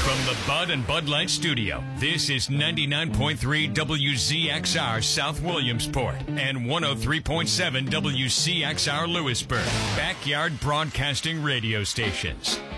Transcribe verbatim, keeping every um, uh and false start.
From the Bud and Bud Light Studio, this is ninety-nine point three W Z X R South Williamsport and one oh three point seven W C X R Lewisburg, backyard broadcasting radio stations.